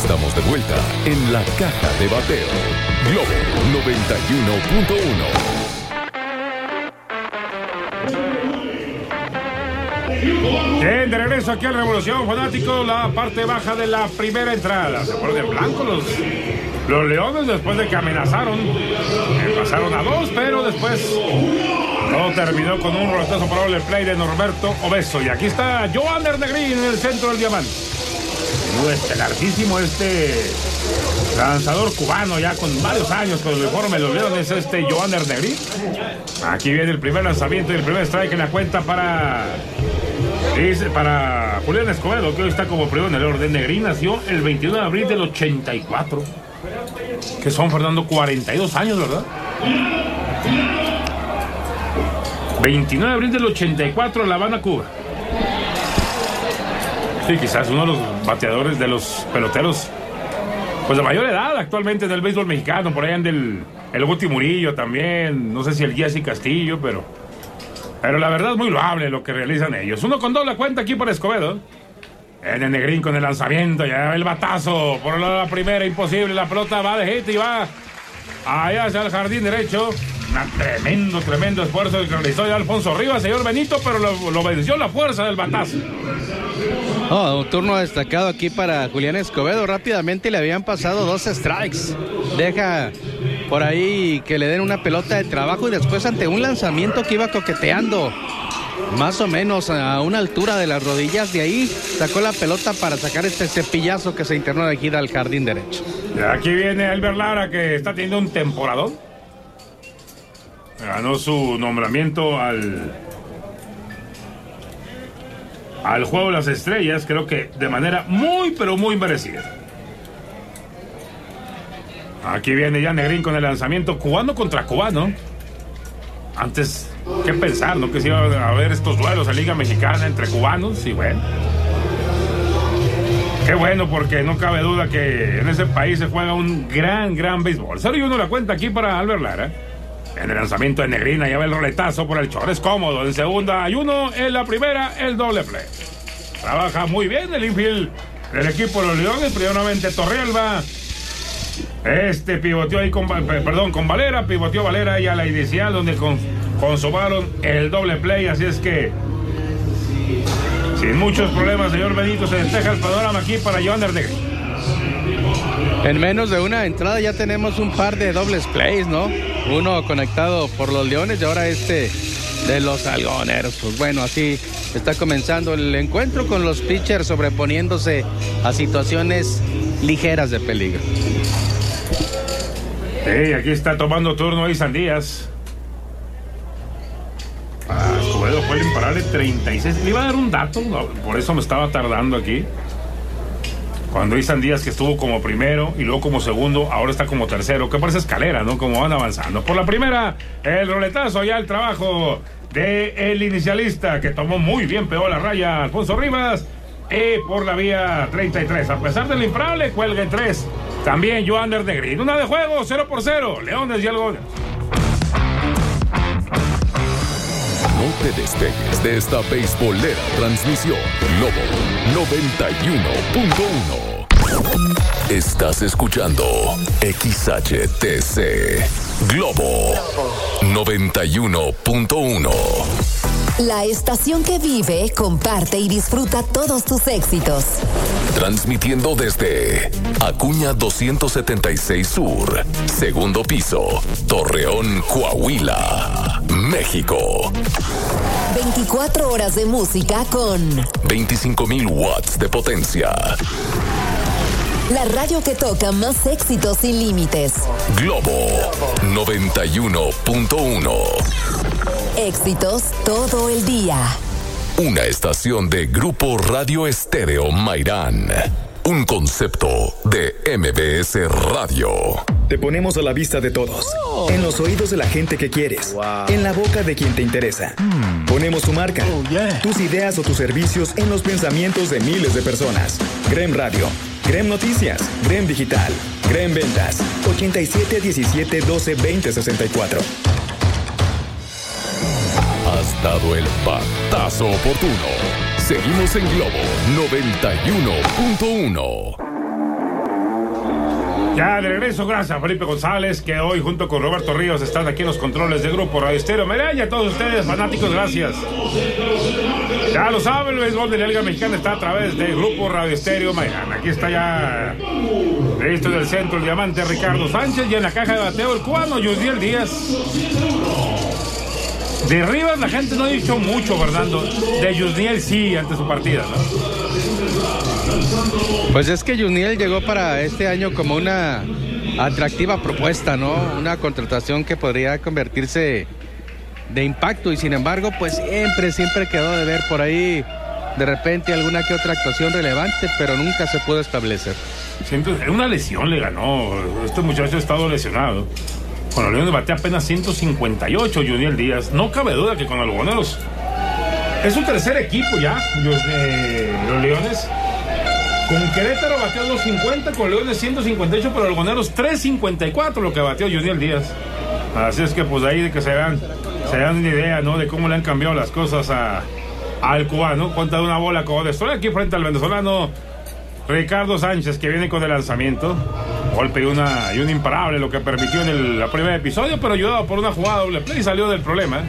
estamos de vuelta en la Caja de Bateo. Globo 91.1. Bien, de regreso aquí al Revolución Fanático, la parte baja de la primera entrada. Se ponen en blanco los Leones después de que amenazaron. Pasaron a 2, pero después todo terminó con un roletazo para el play de Norberto Obeso. Y aquí está Joander Negrín en el centro del diamante. Estelartísimo lanzador cubano ya con varios años con el uniforme de los Leones, Joander Negrín. Aquí viene el primer lanzamiento y el primer strike en la cuenta para Julián Escobedo, que hoy está como primero en el orden. Negrín nació el 21 de abril del 84. Que son, Fernando, 42 años, ¿verdad? 29 de abril del 84, La Habana, Cuba. Sí, quizás uno de los bateadores, de los peloteros pues de mayor edad actualmente en el béisbol mexicano. Por ahí anda el Guti Murillo también, no sé si el Jesse Castillo, pero la verdad es muy loable lo que realizan ellos. Uno con doble cuenta aquí por Escobedo. En el Negrín con el lanzamiento, ya el batazo por la primera, imposible, la pelota va de hit y va allá hacia el jardín derecho. Un tremendo esfuerzo que realizó ya Alfonso Rivas, señor Benito, pero lo venció la fuerza del batazo. Un turno destacado aquí para Julián Escobedo. Rápidamente le habían pasado 2 strikes. Deja por ahí que le den una pelota de trabajo y después ante un lanzamiento que iba coqueteando más o menos a una altura de las rodillas, de ahí sacó la pelota para sacar este cepillazo que se internó de gira al jardín derecho. Y aquí viene Albert Lara, que está teniendo un temporadón. Ganó su nombramiento al Juego de las Estrellas, creo que de manera muy, pero muy merecida. Aquí viene ya Negrín con el lanzamiento, cubano contra cubano. Antes, ¿qué pensar, no? Que se iba a haber estos duelos en Liga Mexicana entre cubanos, y bueno. Qué bueno, porque no cabe duda que en ese país se juega un gran béisbol. 0-1 la cuenta aquí para Albert Lara. En el lanzamiento de Negrín, ya va el roletazo por el short, es cómodo. En segunda hay uno, en la primera el doble play. Trabaja muy bien el infield del equipo de los Leones. Primeramente Torrealba. Pivoteó ahí con Valera, pivoteó Valera y a la inicial donde consumaron el doble play. Así es que sin muchos problemas, señor Benito, se despeja el panorama aquí para Joander Negrín. En menos de una entrada ya tenemos un par de dobles plays, ¿no? Uno conectado por los Leones y ahora de los Algoneros. Pues bueno, así está comenzando el encuentro con los pitchers sobreponiéndose a situaciones ligeras de peligro. Sí, aquí está tomando turno Isan Díaz. Escobedo fue el imparable 36. Le iba a dar un dato, no, por eso me estaba tardando aquí. Cuando Isan Díaz, que estuvo como primero y luego como segundo, ahora está como tercero, que parece escalera, ¿no? Como van avanzando. Por la primera, el roletazo, ya el trabajo del inicialista, que tomó muy bien, pegó la raya Alfonso Rivas. Por la vía 33, a pesar del imparable, cuelga en 3. También Joander Negrín. Una de juego, 0-0. Leones y Algones. No te despegues de esta beisbolera transmisión. Globo 91.1. Estás escuchando XHTC Globo 91.1. La estación que vive, comparte y disfruta todos tus éxitos. Transmitiendo desde Acuña 276 Sur, segundo piso, Torreón, Coahuila, México. 24 horas de música con 25,000 watts de potencia. La radio que toca más éxitos sin límites. Globo 91.1. Éxitos todo el día. Una estación de Grupo Radio Estéreo Mairán. Un concepto de MBS Radio. Te ponemos a la vista de todos. En los oídos de la gente que quieres. En la boca de quien te interesa. Ponemos tu marca, tus ideas o tus servicios en los pensamientos de miles de personas. GREM Radio, GREM Noticias, GREM Digital, GREM Ventas, 87 17 12 20 64. Has dado el batazo oportuno. Seguimos en Globo 91.1. Ya de regreso, gracias a Felipe González, que hoy junto con Roberto Ríos están aquí en los controles de Grupo Radio Estéreo Mairán, y a todos ustedes, fanáticos, gracias. Ya lo saben, el béisbol de la Liga Mexicana está a través de Grupo Radio Estéreo Mairán. Aquí está ya listo del centro el diamante Ricardo Sánchez, y en la caja de bateo el cubano Yusniel Díaz. De Rivas la gente no ha dicho mucho, Fernando. De Yusniel sí, ante su partida, ¿no? Pues es que Yusniel llegó para este año como una atractiva propuesta, ¿no? Una contratación que podría convertirse de impacto, y sin embargo, pues siempre quedó de ver por ahí de repente alguna que otra actuación relevante, pero nunca se pudo establecer. Siempre, una lesión le ganó. Este muchacho ha estado lesionado. Con los Leones batea apenas 158, Yusniel Díaz. No cabe duda que con Algodoneros es su tercer equipo ya, los Leones. Con Querétaro bateó 250, con Leones 158, pero Algodoneros 354 lo que bateó Yusniel Díaz. Así es que pues ahí de que se dan una idea, ¿no? De cómo le han cambiado las cosas al cubano. Cuenta de una bola como destruye aquí frente al venezolano Ricardo Sánchez, que viene con el lanzamiento. Golpe y un imparable, lo que permitió en el primer episodio, pero ayudado por una jugada doble play, salió del problema.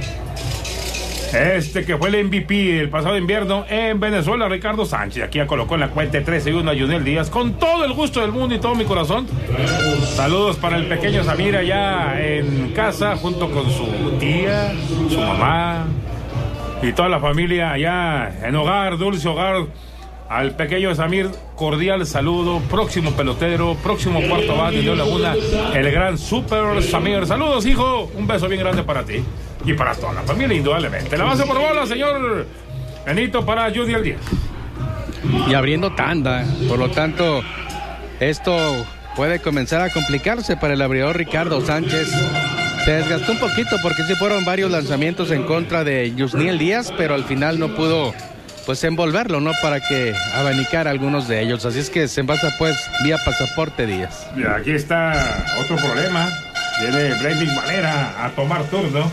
Que fue el MVP el pasado invierno en Venezuela, Ricardo Sánchez. Aquí ya colocó en la cuenta 13-1 a Yusniel Díaz, con todo el gusto del mundo y todo mi corazón. Saludos para el pequeño Samir allá en casa, junto con su tía, su mamá y toda la familia allá en Hogar, Dulce Hogar. Al pequeño Samir, cordial saludo. Próximo pelotero, próximo cuarto bate de Laguna, el gran Super Samir. Saludos, hijo. Un beso bien grande para ti y para toda la familia, indudablemente. La base por bola, señor Benito, para Yusniel Díaz. Y abriendo tanda, por lo tanto, esto puede comenzar a complicarse para el abridor Ricardo Sánchez. Se desgastó un poquito porque sí fueron varios lanzamientos en contra de Yusniel Díaz, pero al final no pudo pues envolverlo, ¿no? Para que abanicara algunos de ellos. Así es que se pasa pues vía pasaporte Díaz. Y aquí está otro problema. Viene Brendix Valera a tomar turno.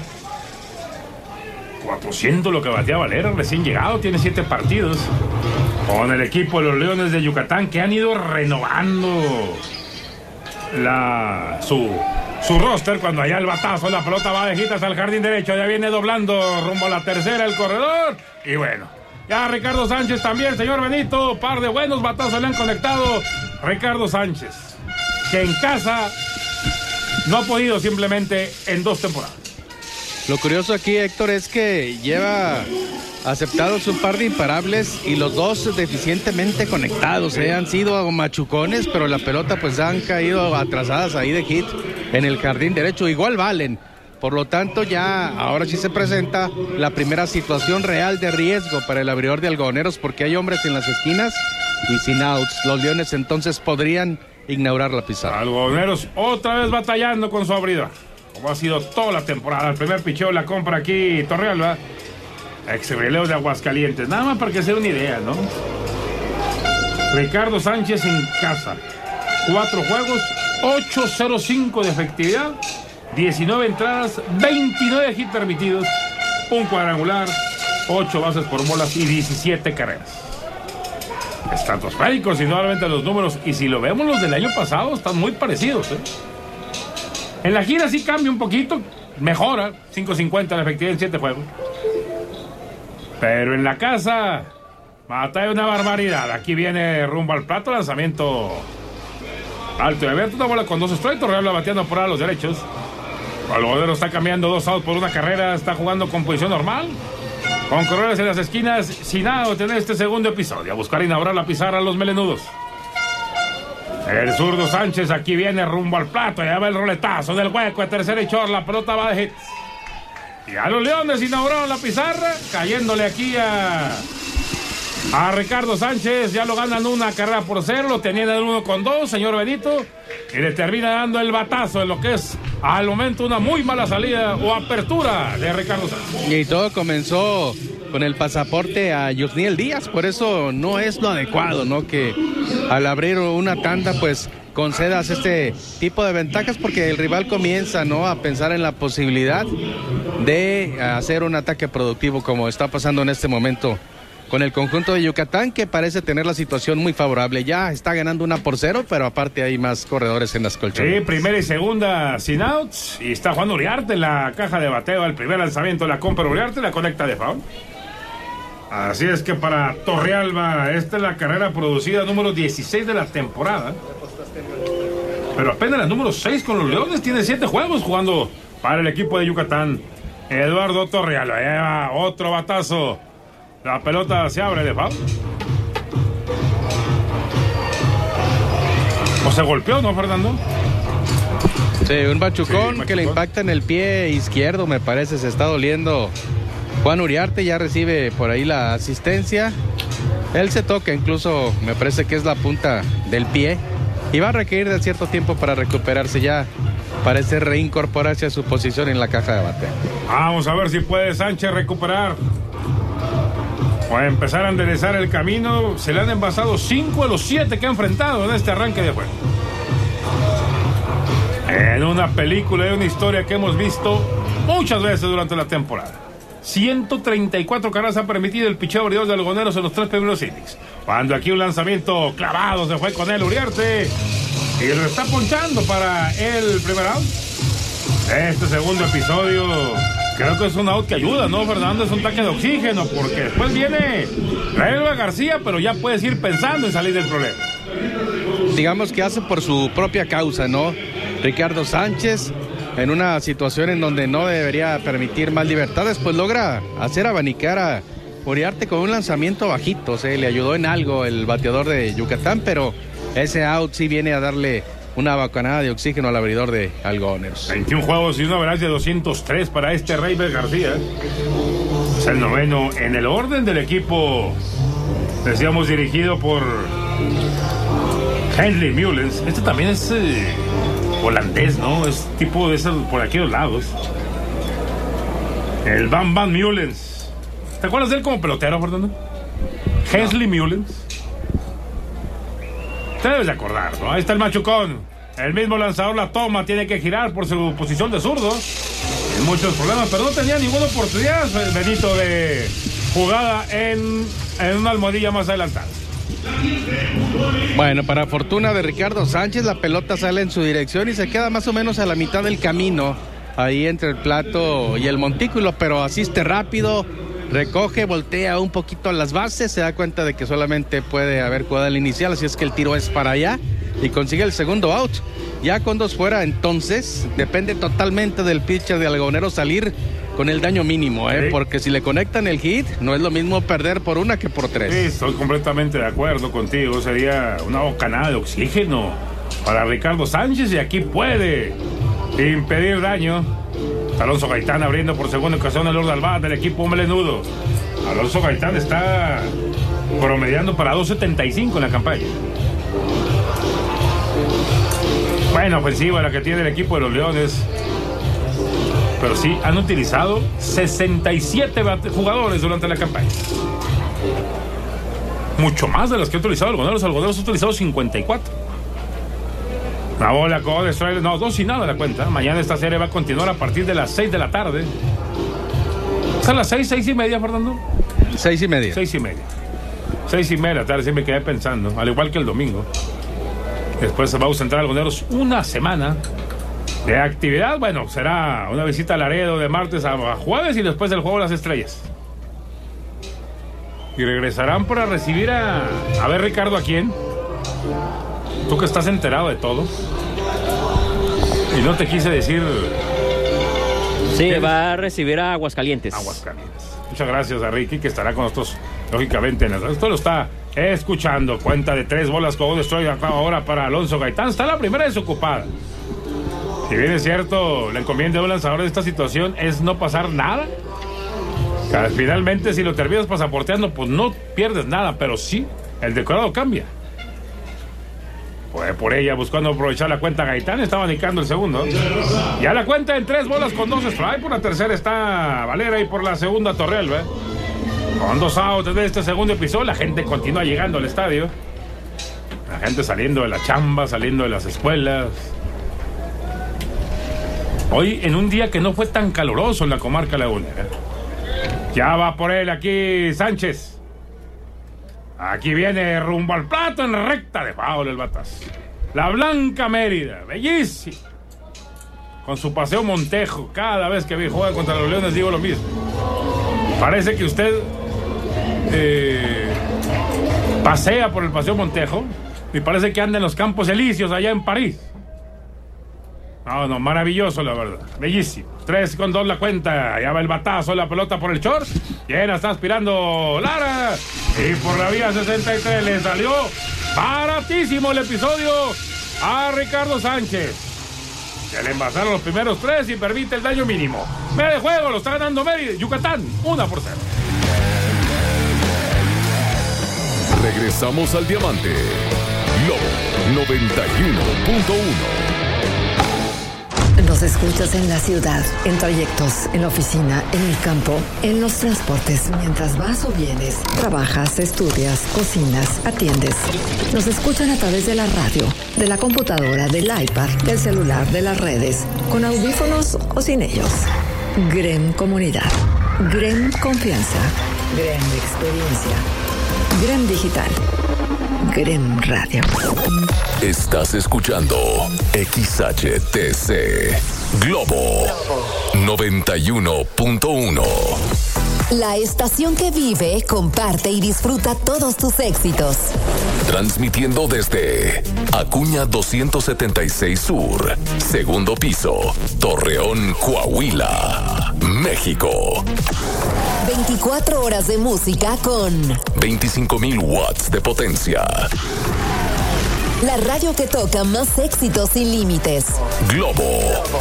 400 lo que batea Valera, recién llegado, tiene 7 partidos. Con el equipo de los Leones de Yucatán, que han ido renovando su roster. Cuando allá el batazo, la pelota va de gitas al jardín derecho, ya viene doblando rumbo a la tercera el corredor. Y bueno, ya Ricardo Sánchez también, señor Benito, par de buenos batazos le han conectado. Ricardo Sánchez, que en casa no ha podido simplemente en 2 temporadas. Lo curioso aquí, Héctor, es que lleva aceptados un par de imparables y los dos deficientemente conectados. Han sido machucones, pero la pelota pues han caído atrasadas ahí de hit en el jardín derecho. Igual valen. Por lo tanto, ya ahora sí se presenta la primera situación real de riesgo para el abridor de Algodoneros, porque hay hombres en las esquinas y sin outs. Los Leones entonces podrían inaugurar la pizarra. Algodoneros otra vez batallando con su abridor, como ha sido toda la temporada. El primer picheo la compra aquí Torrealba, ex releo de Aguascalientes. Nada más para que se dé una idea, ¿no? Ricardo Sánchez en casa, 4 juegos, 8.05 de efectividad, 19 entradas, 29 hits permitidos, un cuadrangular, 8 bases por bolas y 17 carreras. Estratosféricos, indudablemente, los números. Y si lo vemos, los del año pasado están muy parecidos, ¿eh? En la gira sí cambia un poquito, mejora, 5.50 la efectividad en 7 juegos. Pero en la casa, batalla una barbaridad. Aquí viene rumbo al plato, lanzamiento alto y abierto, una bola con 2 strikes. Torrealba bateando por a los derechos. Algodero está cambiando 2 outs por una carrera, está jugando con posición normal, con corredores en las esquinas, sin nada de tener este segundo episodio. A buscar inaugurar la pizarra a los melenudos. El zurdo Sánchez aquí viene rumbo al plato, ya va el roletazo del hueco de tercera y short, la pelota va de hits. Y a los Leones inauguraron la pizarra, cayéndole aquí a Ricardo Sánchez. Ya lo ganan 1-0, lo tenían en 1-2, señor Benito, y le termina dando el batazo en lo que es al momento una muy mala salida o apertura de Ricardo Sánchez. Y todo comenzó con el pasaporte a Yusniel Díaz, por eso no es lo adecuado, ¿no? Que al abrir una tanda pues concedas este tipo de ventajas, porque el rival comienza, ¿no?, a pensar en la posibilidad de hacer un ataque productivo, como está pasando en este momento con el conjunto de Yucatán, que parece tener la situación muy favorable. Ya está ganando 1-0, pero aparte hay más corredores en las colchonetas. Sí, primera y segunda sin outs, y está Juan Uriarte en la caja de bateo. El primer lanzamiento la compra Uriarte, la conecta de foul. Así es que para Torrealba, esta es la carrera producida número 16 de la temporada. Pero apenas la número 6 con los Leones. Tiene 7 juegos jugando para el equipo de Yucatán. Eduardo Torrealba lleva otro batazo. La pelota se abre de foul. ¿O se golpeó, no, Fernando? Sí, un machucón, Sí, que le impacta en el pie izquierdo, me parece. Se está doliendo Juan Uriarte. Ya recibe por ahí la asistencia. Él se toca, incluso me parece que es la punta del pie. Y va a requerir de cierto tiempo para recuperarse. Ya parece reincorporarse a su posición en la caja de bateo. Vamos a ver si puede Sánchez recuperar o empezar a enderezar el camino. Se le han envasado 5 de los 7 que ha enfrentado en este arranque de juego. En una película y una historia que hemos visto muchas veces durante la temporada. 134 carreras ha permitido el picheo abridor de Algoneros en los 3 primeros innings. Cuando aquí un lanzamiento clavado se fue con él Uriarte y lo está ponchando para el primer out. Este segundo episodio creo que es un out que ayuda, ¿no, Fernando? Es un tanque de oxígeno, porque después viene Raúl García, pero ya puedes ir pensando en salir del problema. Digamos que hace por su propia causa, ¿no? Ricardo Sánchez, en una situación en donde no debería permitir más libertades, pues logra hacer abanicar a Uriarte con un lanzamiento bajito. Le ayudó en algo el bateador de Yucatán, pero ese out sí viene a darle una bocanada de oxígeno al abridor de Algoneros. 21 juegos y una average de 203 para este Raúl García. Es el noveno en el orden del equipo, decíamos, dirigido por Henley Mullens. Este también es holandés, ¿no? Es tipo de esos por aquellos lados. El Bam Bam Mullens. ¿Te acuerdas de él como pelotero, Fernando? Henley Mullens. Te debes de acordar, ¿no? Ahí está el machucón. El mismo lanzador la toma, tiene que girar por su posición de zurdo. Hay muchos problemas, pero no tenía ninguna oportunidad, Benito, de jugada en una almohadilla más adelantada. Bueno, para fortuna de Ricardo Sánchez, la pelota sale en su dirección y se queda más o menos a la mitad del camino, ahí entre el plato y el montículo, pero asiste rápido, recoge, voltea un poquito a las bases, se da cuenta de que solamente puede haber jugada al inicial, así es que el tiro es para allá y consigue el segundo out. Ya con 2 fuera, entonces depende totalmente del pitcher de Algoneros salir con el daño mínimo, ¿eh? Sí. Porque si le conectan el hit, no es lo mismo perder por 1 que por 3. Sí, estoy completamente de acuerdo contigo. Sería una bocanada de oxígeno para Ricardo Sánchez, y aquí puede impedir daño. Alonso Gaitán abriendo por segunda ocasión el orden al bat del equipo melenudo. Alonso Gaitán está promediando para 2.75 en la campaña. Buena ofensiva la que tiene el equipo de los Leones. Pero sí, han utilizado 67 jugadores durante la campaña. Mucho más de los que ha utilizado Algoneros. Algoneros ha utilizado 54. La bola con strike, no, 2 y nada la cuenta. Mañana esta serie va a continuar a partir de las 6 de la tarde. ¿Es a las 6 y media, Fernando? 6 y media. 6 y media. 6 y media de la tarde, sí me quedé pensando. Al igual que el domingo. Después se va a ausentar Algoneros una semana de actividad. Bueno, será una visita a Laredo de martes a jueves y después el juego de las estrellas. Y regresarán para recibir a ver, Ricardo, ¿a quién? Tú que estás enterado de todo. Y no te quise decir. Sí, va a recibir a Aguascalientes. Muchas gracias a Ricky, que estará con nosotros, lógicamente. Esto lo está escuchando. Cuenta de 3 bolas con un strike ahora para Alonso Gaitán. Está la primera desocupada. Si bien es cierto, la encomienda de un lanzador de esta situación es no pasar nada. Finalmente, si lo terminas pasaporteando, pues no pierdes nada, pero sí, el decorado cambia. Pues por ella, buscando aprovechar la cuenta, Gaitán estaba indicando el segundo. Ya la cuenta en 3 bolas con 2 strikes. Por la tercera está Valera y por la segunda Torrealba. Con 2 outs de este segundo episodio, la gente continúa llegando al estadio. La gente saliendo de la chamba, saliendo de las escuelas. Hoy en un día que no fue tan caluroso en la comarca lagunera. Ya va por él aquí Sánchez. Aquí viene rumbo al plato en recta de foul el batazo. La Blanca Mérida, bellísima. Con su paseo Montejo. Cada vez que juega contra los Leones digo lo mismo. Parece que usted pasea por el paseo Montejo y parece que anda en los Campos Elíseos allá en París. No, maravilloso la verdad. Bellísimo. 3-2 la cuenta. Ya va el batazo, la pelota por el short. Llena, está aspirando Lara. Y por la vía 63 le salió baratísimo el episodio a Ricardo Sánchez. Se le envasaron los primeros 3 y permite el daño mínimo. Medio de juego, lo está ganando Mérida. Yucatán, 1-0. Regresamos al Diamante. Lobo 91.1. Nos escuchas en la ciudad, en trayectos, en la oficina, en el campo, en los transportes, mientras vas o vienes, trabajas, estudias, cocinas, atiendes. Nos escuchan a través de la radio, de la computadora, del iPad, del celular, de las redes, con audífonos o sin ellos. GREM Comunidad, GREM Confianza, GREM Experiencia, GREM Digital, GREM Radio. Estás escuchando XHTC Globo 91.1. La estación que vive, comparte y disfruta todos tus éxitos. Transmitiendo desde Acuña 276 Sur, segundo piso, Torreón, Coahuila, México. 24 horas de música con 25,000 watts de potencia. La radio que toca más éxitos sin límites. Globo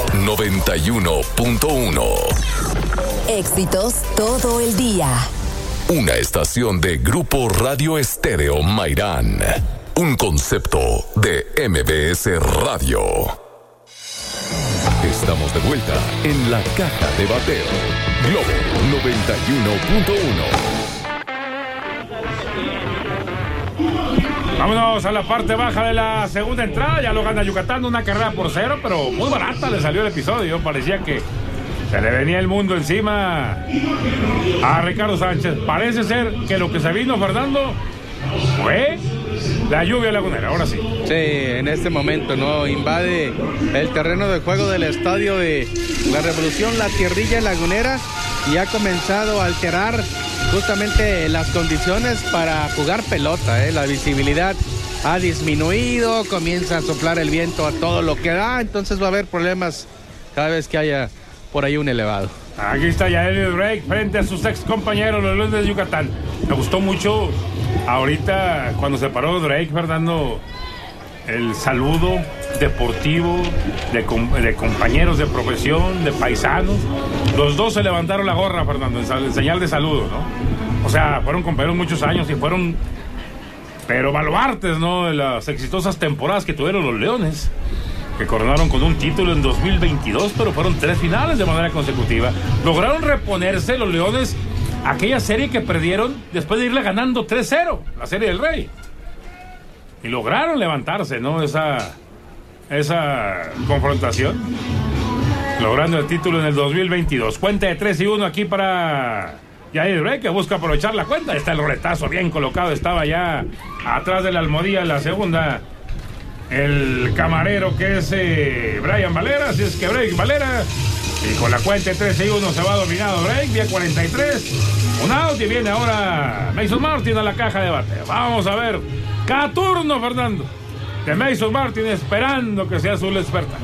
91.1. Éxitos todo el día. Una estación de Grupo Radio Estéreo Mairán. Un concepto de MBS Radio. Estamos de vuelta en la caja de bateo. Globo 91.1. Vámonos a la parte baja de la segunda entrada. Ya lo gana Yucatán, 1-0, pero muy barata le salió el episodio. Parecía que se le venía el mundo encima a Ricardo Sánchez. Parece ser que lo que se vino, Fernando, fue la lluvia lagunera. Ahora sí. Sí, en este momento, ¿no? Invade el terreno de juego del estadio de la Revolución, la tierrilla lagunera, y ha comenzado a alterar justamente las condiciones para jugar pelota, ¿eh? La visibilidad ha disminuido, comienza a soplar el viento a todo lo que da, entonces va a haber problemas cada vez que haya por ahí un elevado. Aquí está Yael Drake frente a sus ex compañeros, los Leones de Yucatán. Me gustó mucho ahorita cuando se paró Drake, Fernando, el saludo deportivo de compañeros de profesión, de paisanos. Los dos se levantaron la gorra, Fernando, en señal de saludo, ¿no? O sea, fueron compañeros muchos años y fueron, pero baluartes, ¿no? De las exitosas temporadas que tuvieron los Leones, que coronaron con un título en 2022, pero fueron 3 finales de manera consecutiva. Lograron reponerse los Leones aquella serie que perdieron después de irle ganando 3-0, la Serie del Rey. Y lograron levantarse, ¿no? Esa confrontación, logrando el título en el 2022. Cuenta de 3-1 aquí para Yair Drake, que busca aprovechar la cuenta. Está el roletazo bien colocado, estaba ya atrás de la almohadilla en la segunda el camarero que es Brian Valera. Así es que Drake Valera, y con la cuenta de 3-1 se va dominado Drake, día 43, un out, y viene ahora Mason Martin a la caja de bateo. Vamos a ver cada turno, Fernando, de Mason Martin, esperando que sea su experta.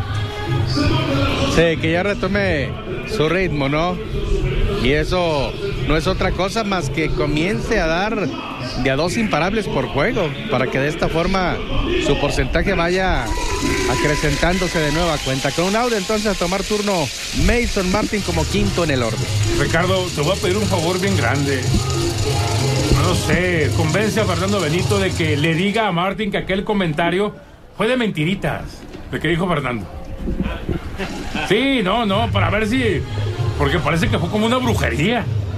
Sí, que ya retome su ritmo, ¿no? Y eso no es otra cosa más que comience a dar de a 2 imparables por juego, para que de esta forma su porcentaje vaya acrecentándose de nueva cuenta. Con un out, entonces a tomar turno Mason Martin como quinto en el orden. Ricardo, te voy a pedir un favor bien grande. No sé, convence a Fernando Benito de que le diga a Martin que aquel comentario fue de mentiritas, de que dijo Fernando. Sí, no, para ver si... Porque parece que fue como una brujería.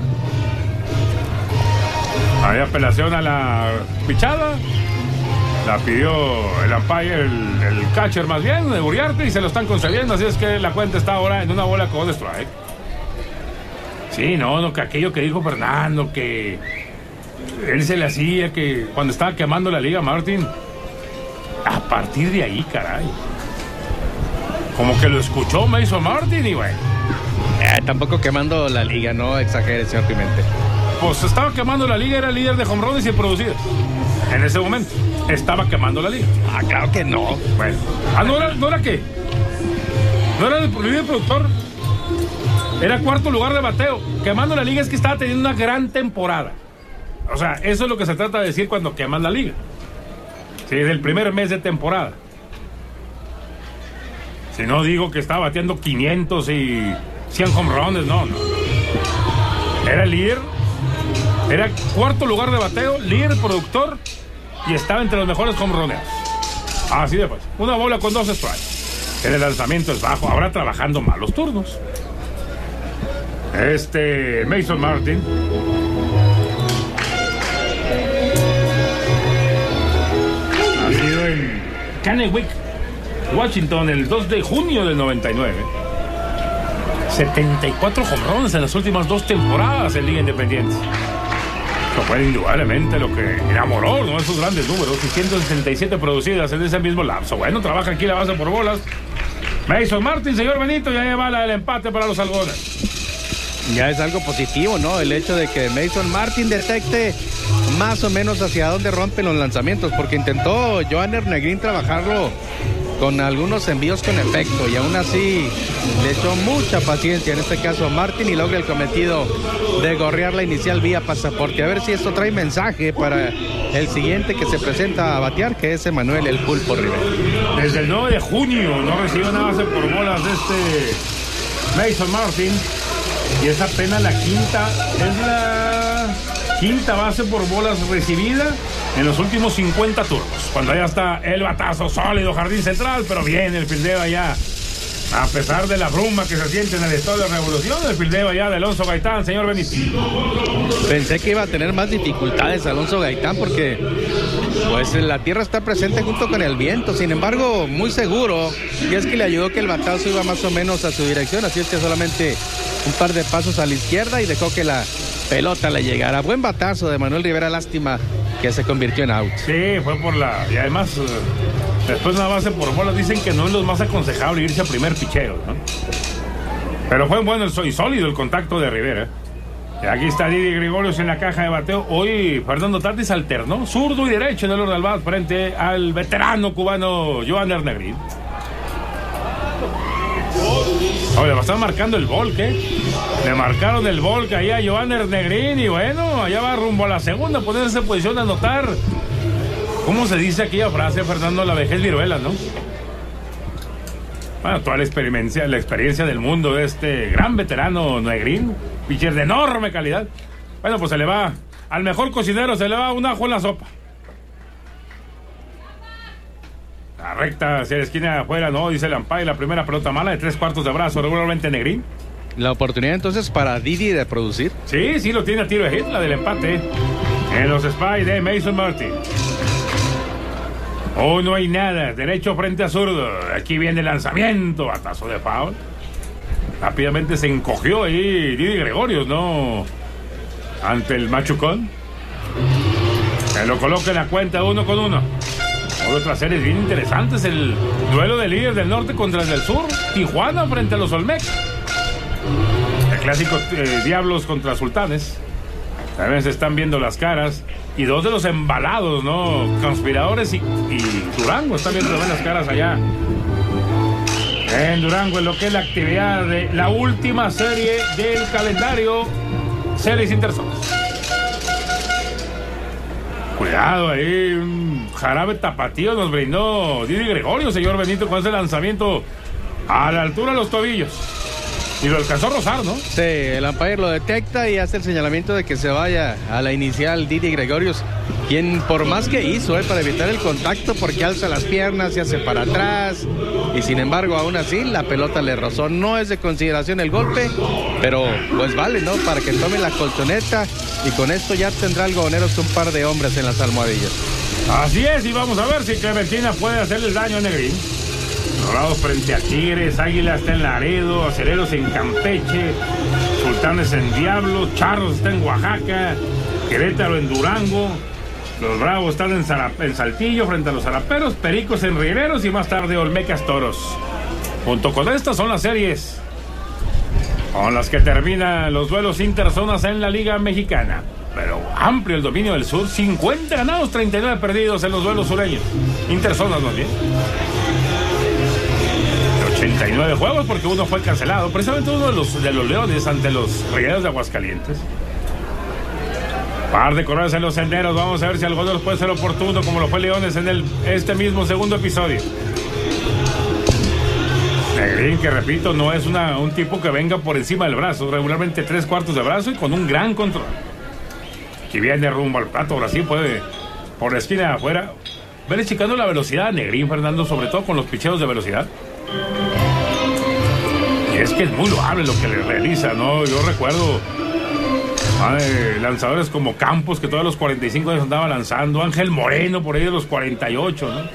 Hay apelación a la pichada. La pidió el umpire, el catcher más bien, de Uriarte, y se lo están concediendo. Así es que la cuenta está ahora en una bola con strike. Sí, no, que aquello que dijo Fernando, que él se le hacía que cuando estaba quemando la liga, Martin, a partir de ahí, caray, como que lo escuchó Mason Martin y bueno. Tampoco quemando la liga, no exagere, señor Pimentel. Pues estaba quemando la liga, era el líder de home runs y producidos. En ese momento, estaba quemando la liga. Claro que no. Bueno. ¿No era qué? ¿No era el líder productor? Era cuarto lugar de bateo. Quemando la liga es que estaba teniendo una gran temporada. O sea, eso es lo que se trata de decir cuando queman la liga. Sí, es el primer mes de temporada. Si no digo que estaba bateando 500 y 100 home runs, no. Era el líder. Era cuarto lugar de bateo, líder productor y estaba entre los mejores home runners. Así de fácil. Una bola con 2 strikes. El lanzamiento es bajo, ahora trabajando mal los turnos. Mason Martin nacido en Kennewick, Washington, el 2 de junio del 99. 74 home runs en las últimas 2 temporadas en Liga Independiente. Esto fue indudablemente lo que enamoró, ¿no? Esos grandes números, 167 producidas en ese mismo lapso. Bueno, trabaja aquí la base por bolas. Mason Martin, señor Benito, ya lleva el empate para los algodones. Ya es algo positivo, ¿no? El hecho de que Mason Martin detecte más o menos hacia dónde rompen los lanzamientos, porque intentó Johanner Negrín trabajarlo con algunos envíos con efecto y aún así le echó mucha paciencia en este caso Martin y logra el cometido de gorrear la inicial vía pasaporte. A ver si esto trae mensaje para el siguiente que se presenta a batear, que es Emanuel El Pulpo Rivera. Desde el 9 de junio no recibió una base por bolas de Mason Martin y es apenas la quinta base por bolas recibida en los últimos 50 turnos. Cuando allá está el batazo sólido, jardín central, pero bien el fildeo allá. A pesar de la bruma que se siente en el Estadio de Revolución, el fildeo allá de Alonso Gaitán, señor Benito. Pensé que iba a tener más dificultades Alonso Gaitán porque pues la tierra está presente junto con el viento. Sin embargo, muy seguro, y es que le ayudó que el batazo iba más o menos a su dirección, así es que solamente un par de pasos a la izquierda y dejó que la pelota le llegara. Buen batazo de Manuel Rivera, lástima que se convirtió en out. Sí, fue por y además después de una base por bolas dicen que no es lo más aconsejable irse a primer picheo, ¿no? Pero fue bueno y sólido el contacto de Rivera. Y aquí está Didi Gregorius en la caja de bateo. Hoy Fernando Tatis alternó zurdo y derecho en el orden al bat frente al veterano cubano Johanner Negrín. Oye, le están marcando el volque. Le marcaron el volque ahí a Johanner Negrín y bueno, allá va rumbo a la segunda, ponerse en posición de anotar. ¿Cómo se dice aquella frase, Fernando? La vejez viruela, ¿no? Bueno, toda la experiencia del mundo de este gran veterano Negrín, pitcher de enorme calidad. Bueno, pues se le va, al mejor cocinero se le va un ajo en la sopa. La recta hacia la esquina de afuera, no, dice el umpire, la primera pelota mala de 3/4 de brazo, regularmente Negrín. La oportunidad entonces para Didi de producir. Sí, lo tiene a tiro de hit, la del empate en los Spy de Mason Martin. Oh, no hay nada, derecho frente a zurdo. Aquí viene el lanzamiento, batazo de foul. Rápidamente se encogió ahí Didi Gregorius, ¿no? Ante el machucón. Se lo coloca en la cuenta 1-1. Otras series bien interesantes, el duelo del líder del norte contra el del sur, Tijuana frente a los Olmec. El clásico Diablos contra Sultanes. También se están viendo las caras. Y 2 de los embalados, ¿no? Conspiradores y Durango están viendo también las caras allá en Durango, en lo que es la actividad de la última serie del calendario, series interzonas. Cuidado ahí, un jarabe tapatío nos brindó Didi Gregorio, señor Benito, con ese lanzamiento a la altura de los tobillos. Y lo alcanzó a rozar, ¿no? Sí, el umpire lo detecta y hace el señalamiento de que se vaya a la inicial Didi Gregorius, quien por más que hizo para evitar el contacto, porque alza las piernas, se hace para atrás, y sin embargo aún así la pelota le rozó. No es de consideración el golpe, pero pues vale, ¿no? Para que tome la colchoneta y con esto ya tendrá Algodoneros un par de hombres en las almohadillas. Así es, y vamos a ver si Clementina puede hacerle el daño a Negrín. Dorados frente a Tigres, Águila está en Laredo, Acereros en Campeche, Sultanes en Diablos, Charros está en Oaxaca, Querétaro en Durango, los Bravos están en Saltillo frente a los Zaraperos, Pericos en Rigueros y más tarde Olmecas Toros. Junto con estas son las series con las que terminan los duelos interzonas en la Liga Mexicana. Pero amplio el dominio del sur, 50 ganados, 39 perdidos en los duelos sureños. Interzonas más bien. 89 juegos porque uno fue cancelado, precisamente uno de los Leones ante los Rayados de Aguascalientes. Par de corredores en los senderos, vamos a ver si algo de los puede ser oportuno como lo fue Leones en este mismo segundo episodio. Negrín, que repito, no es un tipo que venga por encima del brazo, regularmente 3/4 de brazo y con un gran control. Aquí viene rumbo al plato, ahora sí puede por la esquina de afuera. Vele checando la velocidad a Negrín, Fernando, sobre todo con los picheos de velocidad. Y es que es muy loable lo que le realiza, ¿no? Yo recuerdo lanzadores como Campos, que todos los 45 años andaba lanzando, Ángel Moreno por ahí de los 48, ¿no?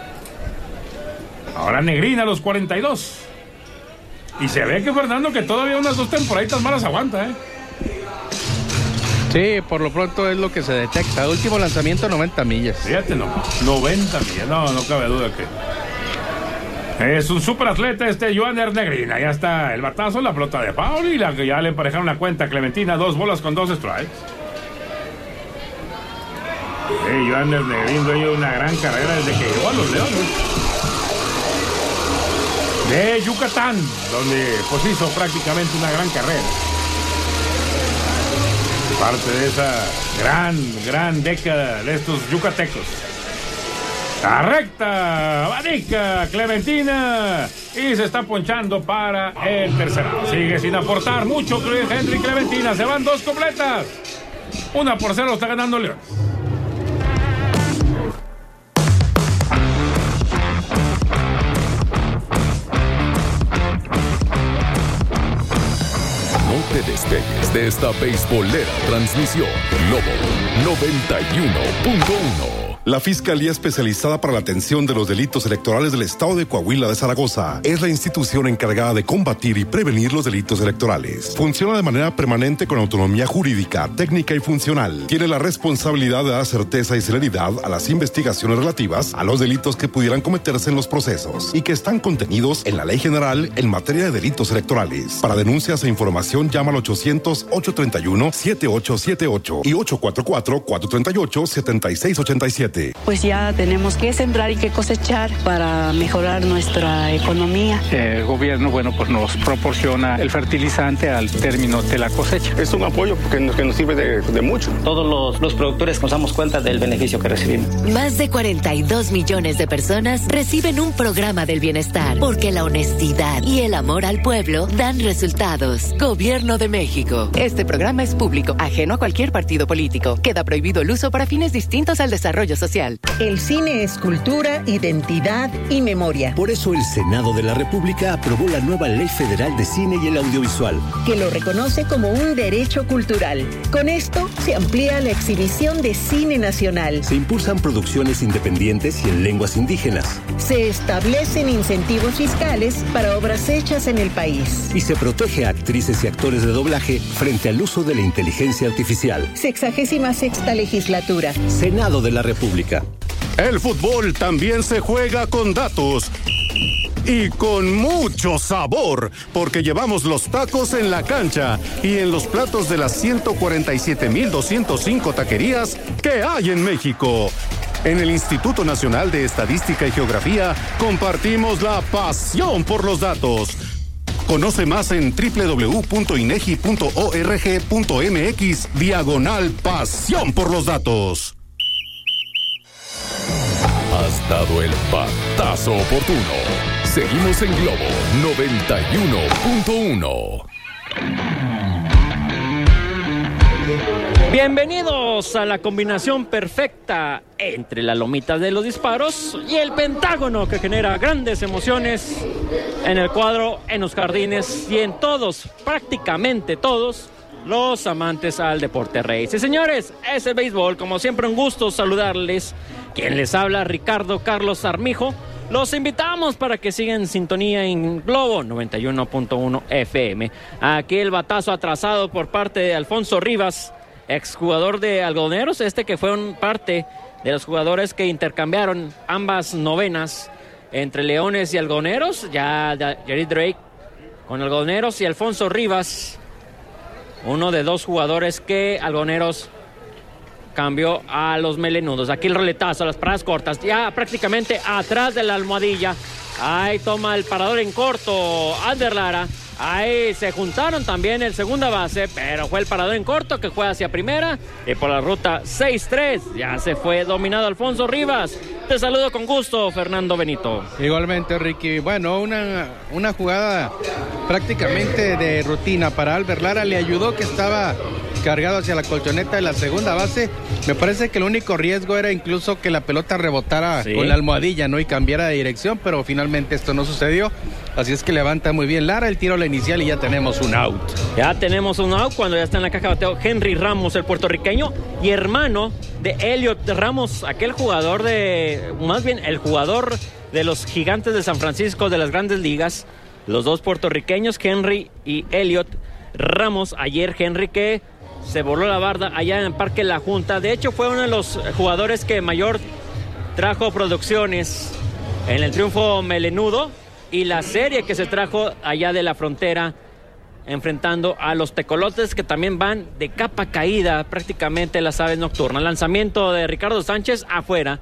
Ahora Negrín a los 42. Y se ve que Fernando, que todavía unas 2 temporaditas malas aguanta, ¿eh? Sí, por lo pronto es lo que se detecta. Último lanzamiento, 90 millas. Fíjate, no, 90 millas, no cabe duda que es un superatleta Joander Negrín. Allá está el batazo, la pelota de foul y ya le emparejaron la cuenta a Clementina, 2 bolas con 2 strikes. Joander Negrín dio una gran carrera desde que llegó a los Leones de Yucatán, donde pues hizo prácticamente una gran carrera. Parte de esa gran década de estos yucatecos. La recta, abanica Clementina y se está ponchando para el tercer out. Sigue sin aportar mucho Henry Clementina, se van 2 completas. 1-0 está ganando León. No te despegues de esta beisbolera transmisión. Globo 91.1. La Fiscalía Especializada para la Atención de los Delitos Electorales del Estado de Coahuila de Zaragoza es la institución encargada de combatir y prevenir los delitos electorales. Funciona de manera permanente con autonomía jurídica, técnica y funcional. Tiene la responsabilidad de dar certeza y celeridad a las investigaciones relativas a los delitos que pudieran cometerse en los procesos y que están contenidos en la Ley General en materia de delitos electorales. Para denuncias e información llama al 800-831-7878 y 844-438-7687. Pues ya tenemos que sembrar y que cosechar para mejorar nuestra economía. El gobierno, pues nos proporciona el fertilizante al término de la cosecha. Es un apoyo que nos sirve de mucho. Todos los productores nos damos cuenta del beneficio que recibimos. Más de 42 millones de personas reciben un programa del bienestar, porque la honestidad y el amor al pueblo dan resultados. Gobierno de México. Este programa es público, ajeno a cualquier partido político. Queda prohibido el uso para fines distintos al desarrollo social. El cine es cultura, identidad y memoria. Por eso el Senado de la República aprobó la nueva Ley Federal de Cine y el Audiovisual, que lo reconoce como un derecho cultural. Con esto se amplía la exhibición de cine nacional. Se impulsan producciones independientes y en lenguas indígenas. Se establecen incentivos fiscales para obras hechas en el país. Y se protege a actrices y actores de doblaje frente al uso de la inteligencia artificial. 66ª legislatura. Senado de la República. El fútbol también se juega con datos. Y con mucho sabor, porque llevamos los tacos en la cancha y en los platos de las 147,205 taquerías que hay en México. En el Instituto Nacional de Estadística y Geografía compartimos la pasión por los datos. Conoce más en www.inegi.org.mx/pasión por los datos. Has dado el batazo oportuno. Seguimos en Globo 91.1. Bienvenidos a la combinación perfecta entre la lomita de los disparos y el pentágono que genera grandes emociones en el cuadro, en los jardines y en todos, prácticamente todos, los amantes al deporte rey. Sí, señores, es el béisbol. Como siempre, un gusto saludarles. Quien les habla, Ricardo Carlos Armijo. Los invitamos para que sigan en sintonía en Globo 91.1 FM. Aquí el batazo atrasado por parte de Alfonso Rivas. exjugador de Algodoneros, que fue parte de los jugadores que intercambiaron ambas novenas entre Leones y Algodoneros. Ya Jerry Drake con Algodoneros y Alfonso Rivas, uno de 2 jugadores que Algodoneros cambió a los melenudos. Aquí el roletazo, las paradas cortas, ya prácticamente atrás de la almohadilla. Ahí toma el parador en corto Ander Lara. Ahí se juntaron también el segunda base, pero fue el parador en corto que fue hacia primera. Y por la ruta 6-3 ya se fue dominado Alfonso Rivas. Te saludo con gusto, Fernando Benito. Igualmente, Ricky. Bueno, una jugada prácticamente de rutina para Albert Lara. Le ayudó que estaba cargado hacia la colchoneta de la segunda base. Me parece que el único riesgo era incluso que la pelota rebotara con la almohadilla, ¿no? Y cambiara de dirección, pero finalmente esto no sucedió. Así es que levanta muy bien Lara, el tiro a la inicial y ya tenemos un out. Ya tenemos un out cuando ya está en la caja de bateo Henry Ramos, el puertorriqueño, y hermano de Elliot Ramos, aquel jugador el jugador de los Gigantes de San Francisco de las Grandes Ligas. Los 2 puertorriqueños, Henry y Elliot Ramos. Ayer Henry que se voló la barda allá en el Parque La Junta. De hecho, fue uno de los jugadores que mayor trajo producciones en el triunfo melenudo y la serie que se trajo allá de la frontera, enfrentando a los tecolotes, que también van de capa caída prácticamente las aves nocturnas. Lanzamiento de Ricardo Sánchez afuera.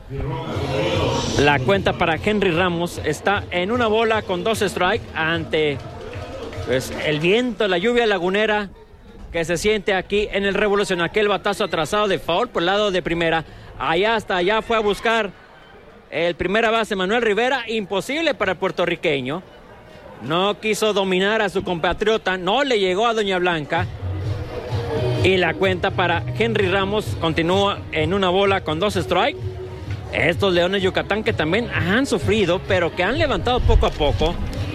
La cuenta para Henry Ramos está en 1 bola con 2 strikes ante el viento, la lluvia lagunera que se siente aquí en el Revolución. Aquel batazo atrasado de foul por el lado de primera. Hasta allá fue a buscar el primera base Manuel Rivera. Imposible para el puertorriqueño. No quiso dominar a su compatriota. No le llegó a Doña Blanca. Y la cuenta para Henry Ramos continúa en 1 bola con 2 strikes. Estos Leones Yucatán que también han sufrido, pero que han levantado poco a poco.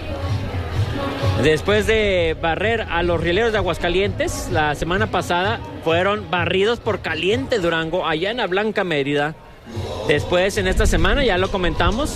Después de barrer a los Rieleros de Aguascalientes, la semana pasada fueron barridos por Caliente Durango, allá en la Blanca Mérida. Después, en esta semana, ya lo comentamos,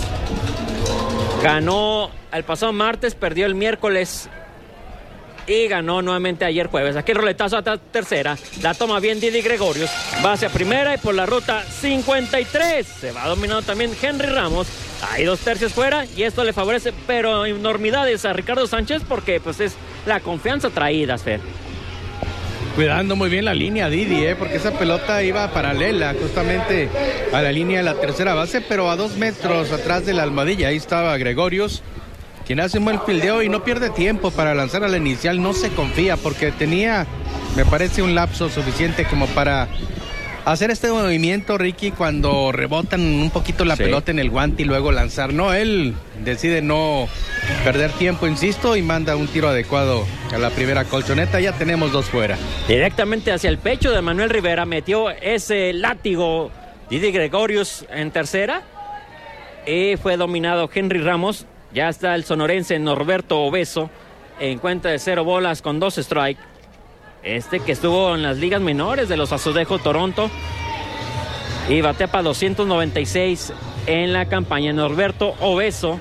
ganó el pasado martes, perdió el miércoles y ganó nuevamente ayer jueves. Aquí el roletazo a tercera, la toma bien Didi Gregorius, va hacia primera y por la ruta 53 se va dominando también Henry Ramos. Hay 2 tercios fuera y esto le favorece, pero enormidades a Ricardo Sánchez porque pues es la confianza traída, Fer. Cuidando muy bien la línea Didi, porque esa pelota iba paralela justamente a la línea de la tercera base, pero a 2 metros atrás de la almohadilla. Ahí estaba Gregorius, quien hace un buen fildeo y no pierde tiempo para lanzar a la inicial. No se confía porque tenía, me parece, un lapso suficiente como para hacer este movimiento, Ricky, cuando rebotan un poquito la pelota en el guante y luego lanzar. No, él decide no perder tiempo, insisto, y manda un tiro adecuado a la primera colchoneta. Ya tenemos 2 fuera. Directamente hacia el pecho de Manuel Rivera metió ese látigo Didi Gregorius en tercera y fue dominado Henry Ramos. Ya está el sonorense Norberto Obeso en cuenta de 0 bolas con 2 strikes. Que estuvo en las ligas menores de los Azulejos Toronto y batea para 296 en la campaña. Norberto Obeso,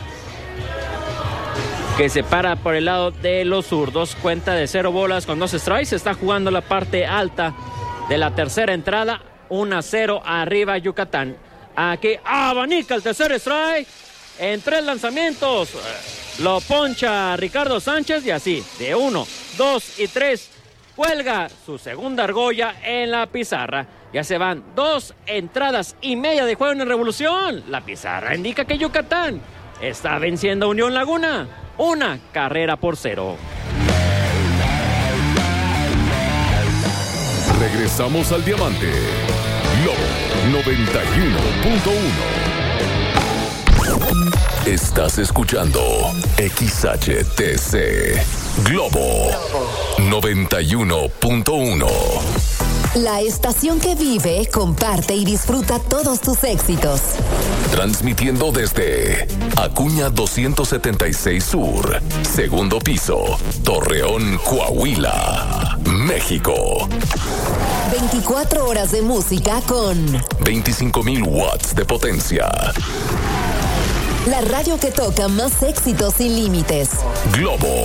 que se para por el lado de los zurdos, cuenta de 0 bolas con 2 strikes. Está jugando la parte alta de la tercera entrada. 1-0 arriba Yucatán. Aquí abanica el tercer strike en 3 lanzamientos. Lo poncha Ricardo Sánchez y así de 1, 2 y 3 cuelga su segunda argolla en la pizarra. Ya se van 2 entradas y media de juego en la Revolución. La pizarra indica que Yucatán está venciendo a Unión Laguna 1-0. Regresamos al Diamante. Globo 91.1. Estás escuchando XHTC Globo 91.1. La estación que vive, comparte y disfruta todos tus éxitos. Transmitiendo desde Acuña 276 Sur, segundo piso, Torreón, Coahuila, México. 24 horas de música con 25,000 watts de potencia. La radio que toca más éxitos sin límites. Globo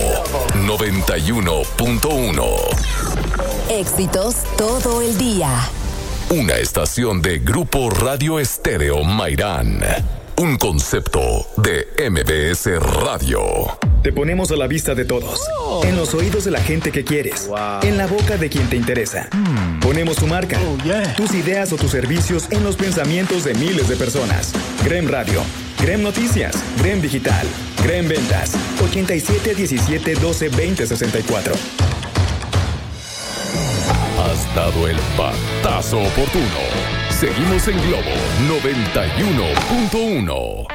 91.1. Éxitos todo el día. Una estación de Grupo Radio Estéreo Mairán. Un concepto de MBS Radio. Te ponemos a la vista de todos. En los oídos de la gente que quieres. En la boca de quien te interesa. Ponemos tu marca. Tus ideas o tus servicios en los pensamientos de miles de personas. GREM Radio. GREM Noticias. GREM Digital. GREM Ventas. 87 17 12 20 64. Has dado el patazo oportuno. Seguimos en Globo 91.1.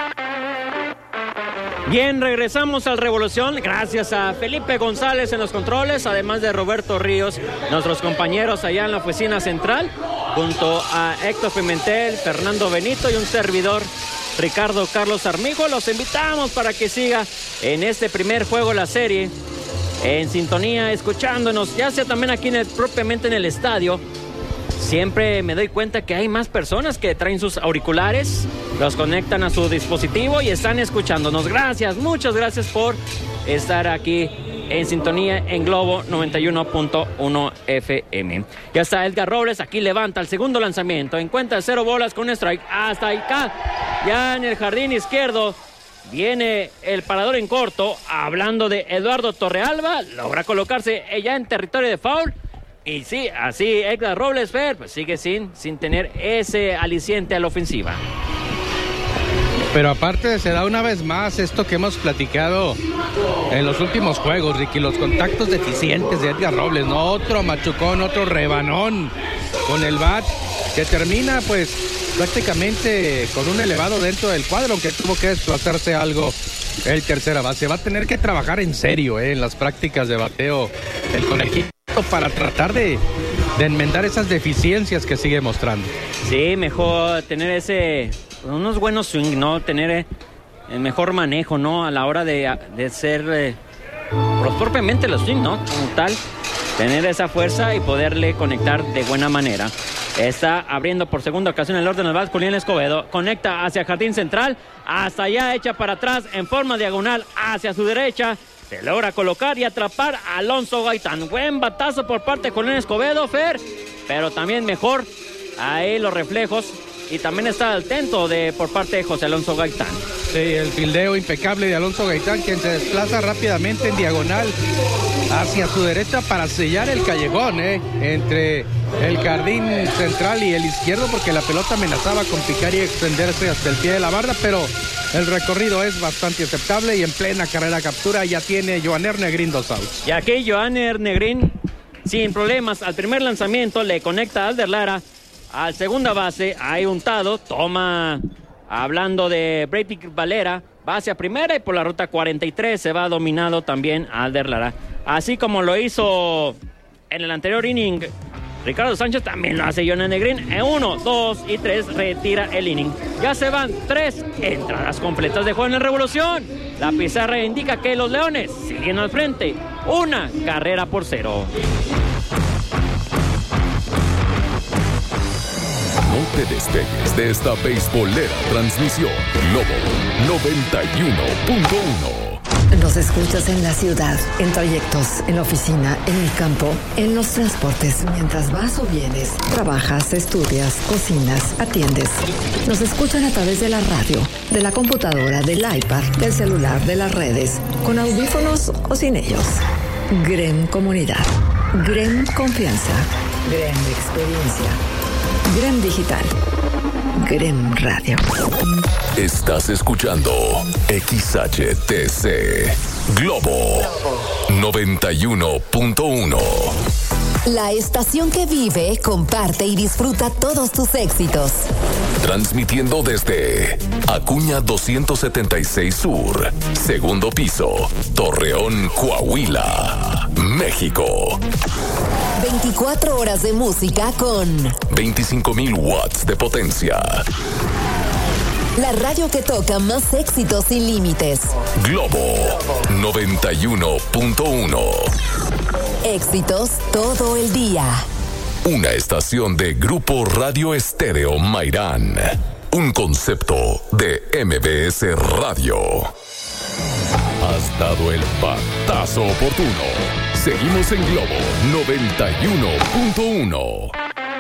Bien, regresamos al Revolución. Gracias a Felipe González en los controles, además de Roberto Ríos, nuestros compañeros allá en la oficina central, junto a Héctor Pimentel, Fernando Benito y un servidor, Ricardo Carlos Armijo. Los invitamos para que siga en este primer juego de la serie, en sintonía, escuchándonos, ya sea también aquí propiamente en el estadio. Siempre me doy cuenta que hay más personas que traen sus auriculares, los conectan a su dispositivo y están escuchándonos. Gracias, muchas gracias por estar aquí en sintonía en Globo 91.1 FM. Ya está Edgar Robles, aquí levanta el segundo lanzamiento, encuentra 0 bolas con un strike, hasta acá, ya en el jardín izquierdo. Viene el parador en corto, hablando de Eduardo Torrealba, logra colocarse ya en territorio de foul. Y sí, así Edgar Robles, Fer, pues sigue sin tener ese aliciente a la ofensiva. Pero aparte se da una vez más esto que hemos platicado en los últimos juegos, Ricky, los contactos deficientes de Edgar Robles, ¿no? Otro machucón, otro rebanón con el bat, que termina pues prácticamente con un elevado dentro del cuadro, aunque tuvo que desplazarse algo el tercera base. Va a tener que trabajar en serio en las prácticas de bateo el conejito para tratar de enmendar esas deficiencias que sigue mostrando. Sí, mejor tener unos buenos swing, ¿no? Tener el mejor manejo, ¿no? A la hora de ser propiamente los swing, ¿no? Como tal, tener esa fuerza y poderle conectar de buena manera. Está abriendo por segunda ocasión el orden del bat Julián Escobedo. Conecta hacia jardín central, hasta allá, echa para atrás en forma diagonal hacia su derecha. Se logra colocar y atrapar a Alonso Gaitán. Buen batazo por parte de Julián Escobedo, Fer, pero también mejor ahí los reflejos. Y también está atento por parte de José Alonso Gaitán. Sí, el fildeo impecable de Alonso Gaitán, quien se desplaza rápidamente en diagonal hacia su derecha para sellar el callejón, entre el jardín central y el izquierdo, porque la pelota amenazaba con picar y extenderse hasta el pie de la barda, pero el recorrido es bastante aceptable y en plena carrera captura ya tiene Joaner Negrín 2 outs. Y aquí Joaner Negrín, sin problemas, al primer lanzamiento le conecta a Alder Lara. Al segunda base, hay untado, toma, hablando de Brady Valera, va hacia primera y por la ruta 43 se va dominado también Alder Lara. Así como lo hizo en el anterior inning, Ricardo Sánchez también lo hace Joaner Negrín. En 1, 2 y 3 retira el inning. Ya se van 3 entradas completas de juego en la Revolución. La pizarra indica que los Leones siguen al frente, 1 carrera por 0. No te despegues de esta beisbolera transmisión. Globo 91.1. Nos escuchas en la ciudad, en trayectos, en la oficina, en el campo, en los transportes, mientras vas o vienes, trabajas, estudias, cocinas, atiendes. Nos escuchan a través de la radio, de la computadora, del iPad, del celular, de las redes, con audífonos o sin ellos. GREM Comunidad, GREM Confianza, GREM Experiencia, GREM Digital, GREM Radio. Estás escuchando XHTC Globo 91.1. La estación que vive, comparte y disfruta todos tus éxitos. Transmitiendo desde Acuña 276 Sur, segundo piso, Torreón, Coahuila, México. 24 horas de música con 25,000 watts de potencia. La radio que toca más éxitos sin límites. Globo 91.1. Éxitos todo el día. Una estación de Grupo Radio Estéreo Mairán. un concepto de MBS Radio. Has dado el batazo oportuno. Seguimos en Globo 91.1.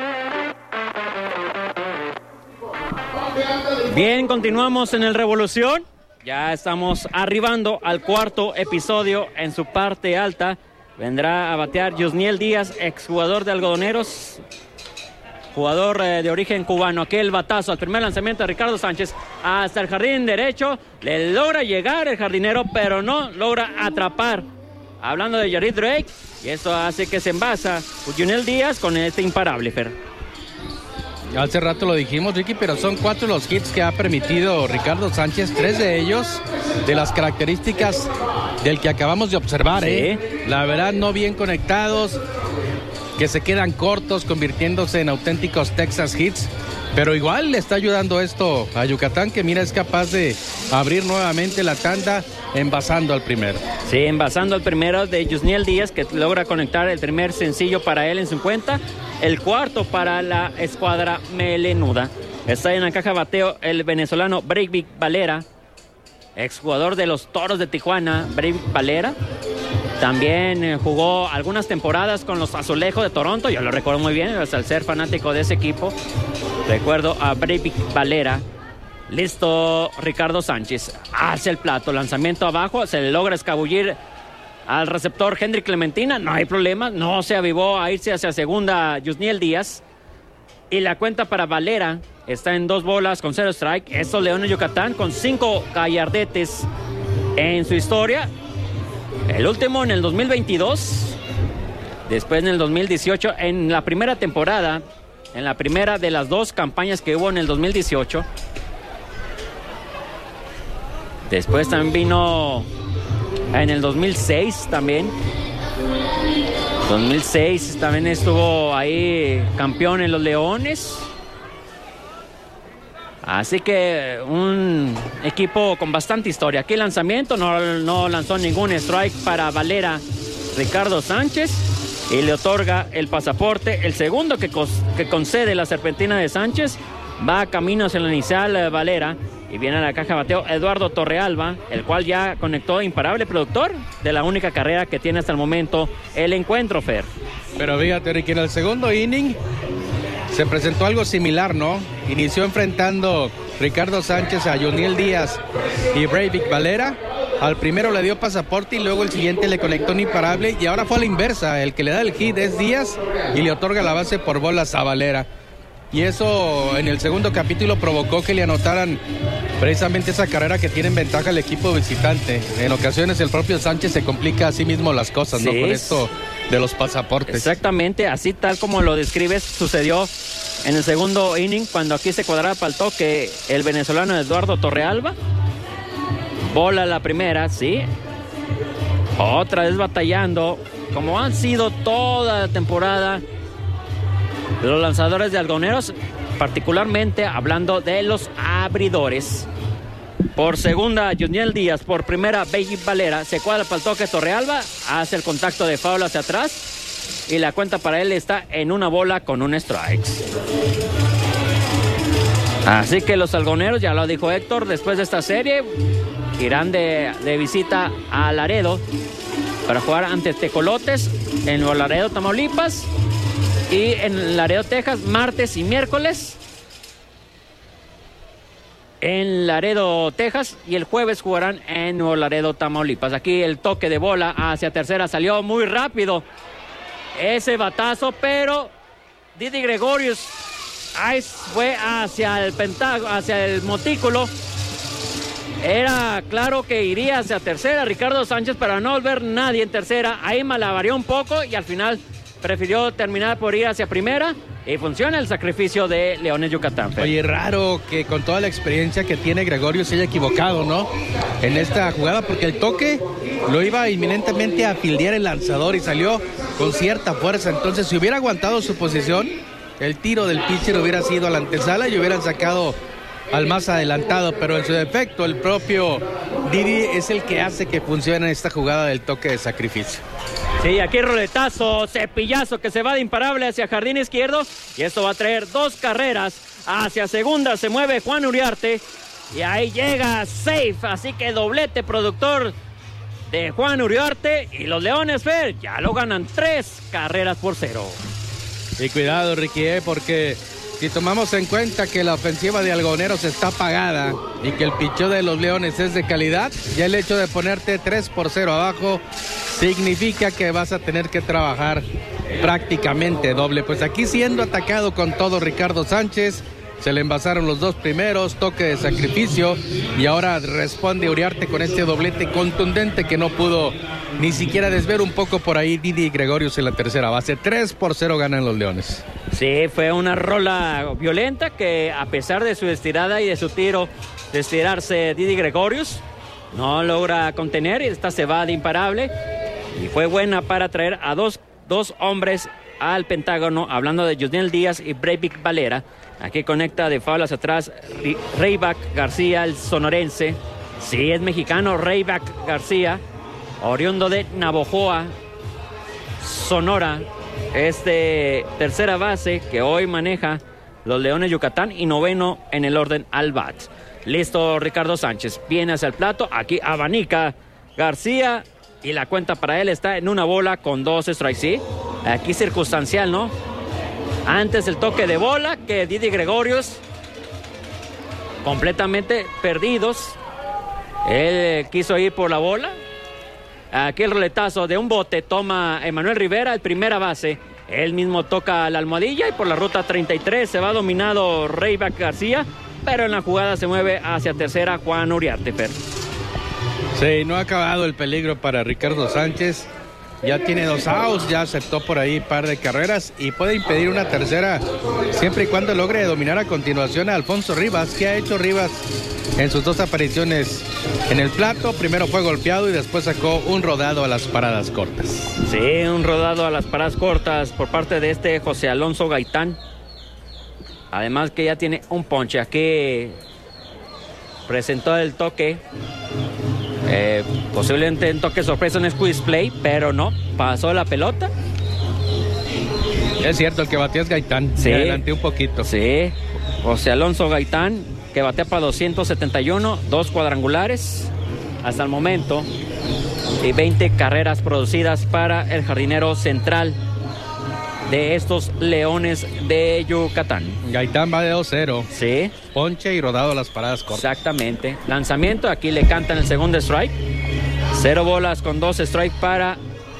Bien, continuamos en el Revolución. Ya estamos arribando al cuarto episodio en su parte alta. Vendrá a batear Yusniel Díaz, exjugador de Algodoneros, jugador de origen cubano. Aquel batazo al primer lanzamiento de Ricardo Sánchez hasta el jardín derecho. Le logra llegar el jardinero, pero no logra atrapar. Hablando de Jared Drake, y eso hace que se envasa Yusniel Díaz con este imparable, Fer. Hace rato lo dijimos, Ricky, pero son 4 los hits que ha permitido Ricardo Sánchez, 3 de ellos de las características del que acabamos de observar, Sí. La verdad, no bien conectados, que se quedan cortos, convirtiéndose en auténticos Texas hits, pero igual le está ayudando esto a Yucatán, que mira, es capaz de abrir nuevamente la tanda, envasando al primero. Sí, envasando al primero de Yusniel Díaz, que logra conectar el primer sencillo para él en su cuenta. El cuarto para la escuadra melenuda. Está en la caja bateo el venezolano Breivik Valera, exjugador de los Toros de Tijuana. Breivik Valera también jugó algunas temporadas con los Azulejos de Toronto. Yo lo recuerdo muy bien, al ser fanático de ese equipo. Recuerdo a Breivik Valera. Listo, Ricardo Sánchez hacia el plato, lanzamiento abajo, se le logra escabullir al receptor Henry Clementina, no hay problema, no se avivó a irse hacia segunda Yusniel Díaz, y la cuenta para Valera está en 2 bolas con 0 strike. Estos Leones Yucatán con 5 gallardetes en su historia, el último en el 2022, después en el 2018, en la primera temporada, en la primera de las 2 campañas que hubo en el 2018. Después también vino en el 2006 también. 2006 también estuvo ahí campeón en los Leones. Así que un equipo con bastante historia. Aquí lanzamiento, no lanzó ningún strike para Valera Ricardo Sánchez. Y le otorga el pasaporte. El segundo que concede la serpentina de Sánchez. Va camino hacia la inicial Valera. Y viene a la caja bateo Eduardo Torrealba, el cual ya conectó imparable productor de la única carrera que tiene hasta el momento el encuentro, Fer. Pero fíjate, Ricky, en el segundo inning se presentó algo similar, ¿no? Inició enfrentando Ricardo Sánchez a Yusniel Díaz y Breivik Valera. Al primero le dio pasaporte y luego el siguiente le conectó un imparable. Y ahora fue a la inversa, el que le da el hit es Díaz y le otorga la base por bolas a Valera. Y eso en el segundo capítulo provocó que le anotaran precisamente esa carrera que tiene en ventaja el equipo visitante. En ocasiones el propio Sánchez se complica a sí mismo las cosas, ¿no? Con esto de los pasaportes. Exactamente, así tal como lo describes, sucedió en el segundo inning, cuando aquí se cuadraba para el toque el venezolano Eduardo Torrealba. Bola la primera, sí. Otra vez batallando, como han sido toda la temporada los lanzadores de Algodoneros, particularmente hablando de los abridores. Por segunda, Yusniel Díaz. Por primera, Breivik Valera. Se cuadra para el toque Torrealba. Hace el contacto de foul hacia atrás. Y la cuenta para él está en 1 bola con 1 strike. Así que los Algodoneros, ya lo dijo Héctor, después de esta serie, irán de visita a Laredo para jugar ante Tecolotes en Laredo, Tamaulipas. Y en Laredo, Texas, martes y miércoles. En Laredo, Texas. Y el jueves jugarán en Nuevo Laredo, Tamaulipas. Aquí el toque de bola hacia tercera salió muy rápido ese batazo, pero Didi Gregorius fue hacia el hacia el montículo. Era claro que iría hacia tercera Ricardo Sánchez para no volver nadie en tercera. Ahí malabareó un poco y al final prefirió terminar por ir hacia primera y funciona el sacrificio de Leones Yucatán. Oye, raro que con toda la experiencia que tiene Gregorio se haya equivocado, ¿no? En esta jugada, porque el toque lo iba inminentemente a fildear el lanzador y salió con cierta fuerza. Entonces, si hubiera aguantado su posición, el tiro del pitcher hubiera sido a la antesala y hubieran sacado al más adelantado, pero en su defecto el propio Didi es el que hace que funcione esta jugada del toque de sacrificio. Sí, aquí roletazo, cepillazo que se va de imparable hacia jardín izquierdo y esto va a traer 2 carreras hacia segunda se mueve Juan Uriarte y ahí llega safe, así que doblete productor de Juan Uriarte y los Leones, Fer, ya lo ganan 3-0. Y cuidado, Ricky, porque si tomamos en cuenta que la ofensiva de Algodoneros está apagada y que el picheo de los Leones es de calidad, ya el hecho de ponerte 3-0 abajo significa que vas a tener que trabajar prácticamente doble. Pues aquí siendo atacado con todo Ricardo Sánchez, se le envasaron los dos primeros, toque de sacrificio, y ahora responde Uriarte con este doblete contundente que no pudo ni siquiera desver un poco por ahí Didi Gregorius en la tercera base. 3-0 ganan los Leones. Sí, fue una rola violenta que, a pesar de su estirada y de su tiro de estirarse Didi Gregorius, no logra contener y esta se va de imparable, y fue buena para traer a dos hombres al Pentágono, hablando de Yusniel Díaz y Breivik Valera. Aquí conecta de foul hacia atrás Reyback García, el sonorense. Sí, es mexicano, Reyback García, oriundo de Navojoa, Sonora. Es de tercera base que hoy maneja los Leones Yucatán y noveno en el orden al bat. Listo Ricardo Sánchez, viene hacia el plato, aquí abanica García y la cuenta para él está en una bola con 2 strikes. Sí, aquí circunstancial, ¿no? Antes el toque de bola que Didi Gregorius, completamente perdidos. Él quiso ir por la bola. Aquí el roletazo de un bote toma Emanuel Rivera, el primera base. Él mismo toca la almohadilla y por la ruta 33 se va dominado Reyback García, pero en la jugada se mueve hacia tercera Juan Uriarte. Sí, no ha acabado el peligro para Ricardo Sánchez. Ya tiene 2 outs, ya aceptó por ahí un par de carreras y puede impedir una tercera siempre y cuando logre dominar a continuación a Alfonso Rivas. ¿Qué ha hecho Rivas en sus 2 apariciones en el plato? Primero fue golpeado y después sacó un rodado a las paradas cortas. Sí, un rodado a las paradas cortas por parte de este José Alonso Gaitán. Además que ya tiene un ponche. Aquí presentó el toque. Posiblemente un toque sorpresa en squeeze play, pero no, pasó la pelota. Es cierto, el que batea es Gaitán. Sí, me adelanté un poquito. Sí, José Alonso Gaitán, que batea para 271, 2 cuadrangulares hasta el momento y 20 carreras producidas para el jardinero central de estos Leones de Yucatán. Gaitán va de 2-0. Sí. Ponche y rodado a las paradas cortas. Exactamente. Lanzamiento, aquí le cantan el segundo strike. 0 bolas con 2 strikes para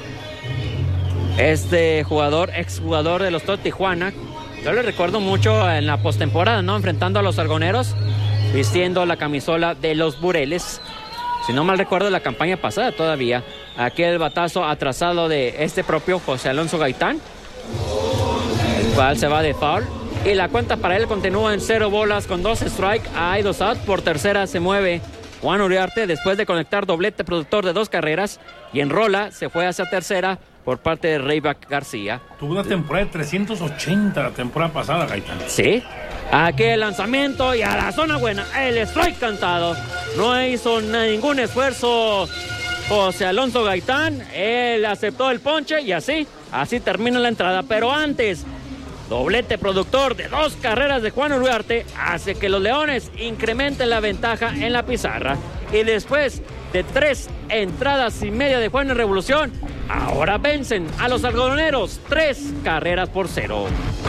este jugador, exjugador de los Toros Tijuana. Yo le recuerdo mucho en la postemporada, ¿no? Enfrentando a los Argoneros, vistiendo la camisola de los Bureles. Si no mal recuerdo, la campaña pasada todavía. Aquí el batazo atrasado de este propio José Alonso Gaitán, el cual se va de foul. Y la cuenta para él continúa en 0 bolas con 2 strikes. Hay 2 outs. Por tercera se mueve Juan Uriarte después de conectar doblete productor de 2 carreras. Y en rola se fue hacia tercera por parte de Reyback García. Tuvo una temporada de 380 la temporada pasada, Gaitán. Sí. Aquí el lanzamiento y a la zona buena. El strike cantado. No hizo ningún esfuerzo José Alonso Gaitán. Él aceptó el ponche y así termina la entrada. Pero antes, doblete productor de 2 carreras de Juan Uriarte hace que los Leones incrementen la ventaja en la pizarra. Y después de 3 entradas y media de Juan en Revolución, ahora vencen a los algodoneros 3-0.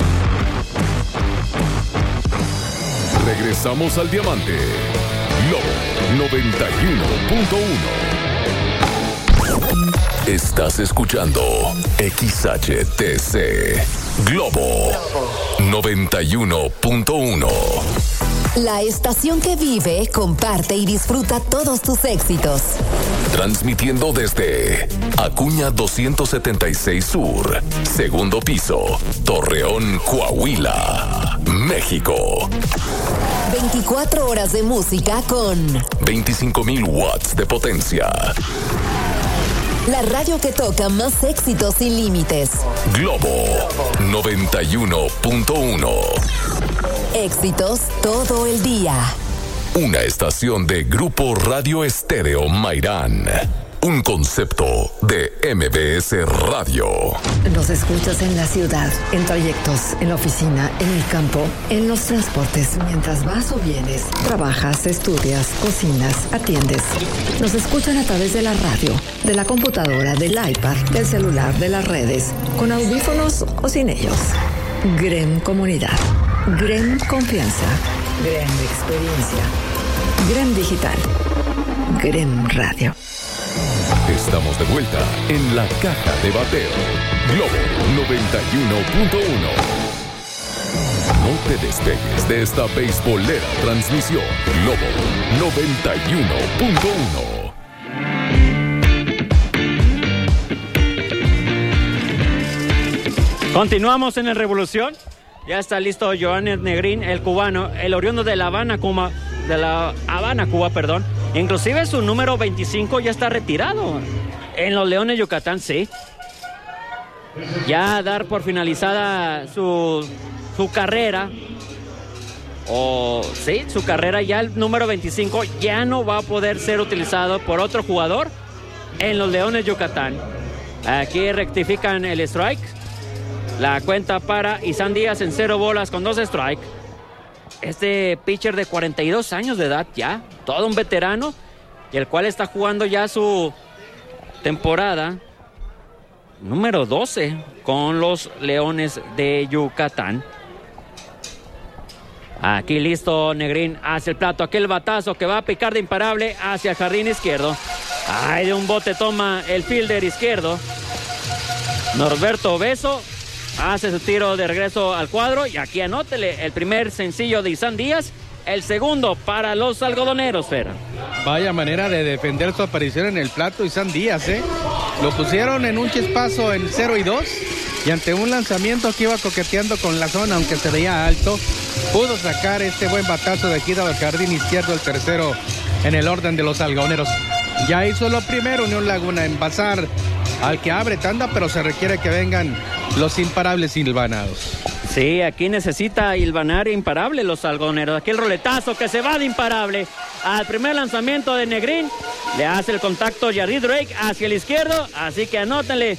Regresamos al Diamante. Globo 91.1. Estás escuchando XHTC Globo 91.1. La estación que vive, comparte y disfruta todos tus éxitos. Transmitiendo desde Acuña 276 Sur, segundo piso, Torreón, Coahuila, México. 24 horas de música con 25,000 watts de potencia. La radio que toca más éxitos sin límites. Globo 91.1. Éxitos todo el día. Una estación de Grupo Radio Estéreo Mairán. un concepto de MBS Radio. Nos escuchas en la ciudad, en trayectos, en la oficina, en el campo, en los transportes, mientras vas o vienes, trabajas, estudias, cocinas, atiendes. Nos escuchan a través de la radio, de la computadora, del iPad, del celular, de las redes, con audífonos o sin ellos. GREM Comunidad, GREM Confianza, GREM Experiencia, GREM Digital, GREM Radio. Estamos de vuelta en la caja de bateo. Globo 91.1. No te despegues de esta beisbolera transmisión. Globo 91.1. Continuamos en el Revolución. Ya está listo Johanner Negrín, el cubano, el oriundo de La Habana, Cuba. Inclusive su número 25 ya está retirado en los Leones Yucatán, sí. Ya dar por finalizada su carrera. Su carrera, ya el número 25 ya no va a poder ser utilizado por otro jugador en los Leones Yucatán. Aquí rectifican el strike. La cuenta para Isan Díaz en 0 bolas con 2 strikes. Este pitcher de 42 años de edad ya, todo un veterano, y el cual está jugando ya su temporada número 12 con los Leones de Yucatán. Aquí listo Negrín hacia el plato, aquel batazo que va a picar de imparable hacia el jardín izquierdo. Ay, de un bote toma el fielder izquierdo. Norberto Obeso hace su tiro de regreso al cuadro y aquí anótele el primer sencillo de Isan Díaz, el segundo para los algodoneros, Fer. Vaya manera de defender su aparición en el plato Isan Díaz, Lo pusieron en un chispazo en 0-2 y ante un lanzamiento que iba coqueteando con la zona, aunque se veía alto, pudo sacar este buen batazo de gira al jardín izquierdo, el tercero en el orden de los algodoneros. Ya hizo lo primero Unión Laguna, envasar al que abre tanda, pero se requiere que vengan los imparables hilvanados. Sí, aquí necesita hilvanar imparable los algodoneros. Aquí el roletazo que se va de imparable al primer lanzamiento de Negrín. Le hace el contacto Jarry Drake hacia el izquierdo. Así que anótenle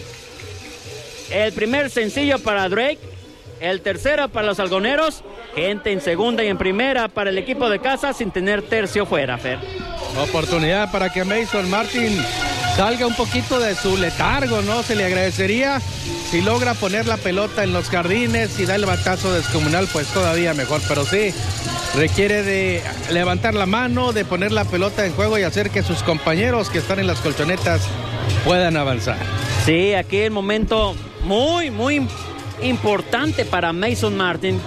el primer sencillo para Drake. El tercero para los algodoneros. Gente en segunda y en primera para el equipo de casa sin tener tercio fuera, Fer. Oportunidad para que Mason Martin salga un poquito de su letargo, ¿no? Se le agradecería si logra poner la pelota en los jardines y da el batazo descomunal, pues todavía mejor, pero sí, requiere de levantar la mano, de poner la pelota en juego y hacer que sus compañeros que están en las colchonetas puedan avanzar. Sí, aquí el momento muy importante para Mason Martin,